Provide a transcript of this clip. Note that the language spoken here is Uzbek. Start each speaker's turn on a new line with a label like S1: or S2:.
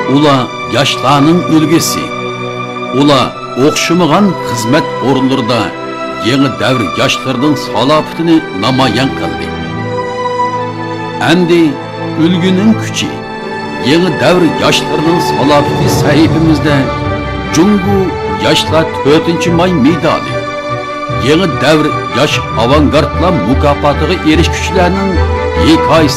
S1: Ular yaşlarının ülgesi. Ular o'xshamagan xizmat o'rinlarida yangi davr yoshlarning salohiyatini namoyon qildi. Endi ulguning kuchi, yangi davr yoshlarning salohiyati sahifamizda Jungu yoshlar 4-may medali, yangi davr yosh avangardlar mukofotiga erishuvchilarning hikoyasi